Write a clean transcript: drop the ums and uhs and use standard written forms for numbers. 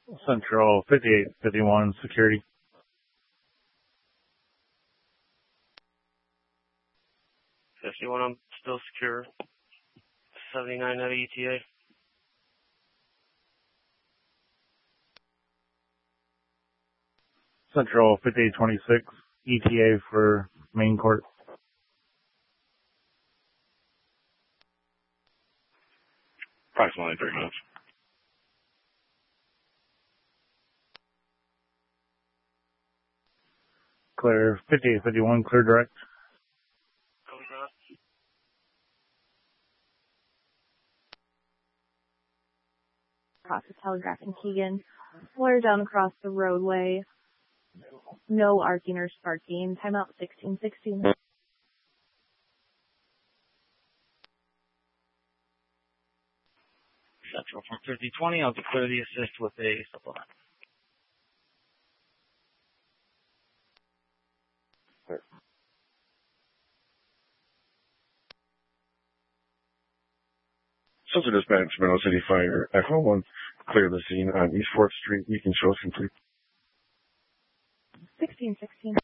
Central 5851 security. I'm still secure. 79 out of ETA. Central 5826 ETA for main court. Approximately 3 minutes. Clear 5851, clear direct. Process Telegraph and Keegan. Flare down across the roadway. No arcing or sparking. Timeout 1616. Central from 5020, I'll declare the assist with a supplement. Central Dispatch, Middle City Fire, Echo 1, clear the scene on East 4th Street. You can show us complete. 1616.